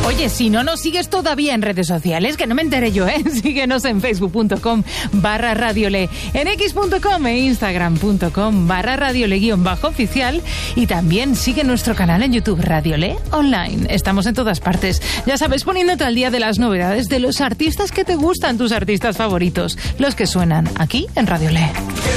Oye, si no nos sigues todavía en redes sociales, que no me enteré yo, síguenos en facebook.com/radiole, en x.com e instagram.com/radiole_oficial, y también sigue nuestro canal en YouTube, Radiole Online. Estamos en todas partes. Ya sabes, poniéndote al día de las novedades de los artistas que te gustan, tus artistas favoritos, los que suenan aquí en Radiole.